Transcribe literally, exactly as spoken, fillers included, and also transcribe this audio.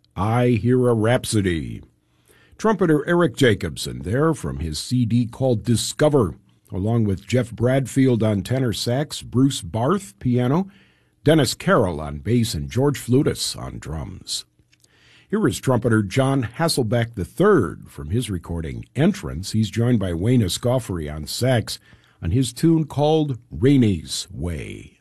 I Hear a Rhapsody. Trumpeter Eric Jacobson there from his C D called Discover, along with Jeff Bradfield on tenor sax, Bruce Barth piano, Dennis Carroll on bass, and George Flutis on drums. Here is trumpeter John Hasselbeck the third from his recording Entrance. He's joined by Wayne Escoffery on sax on his tune called Rainey's Way.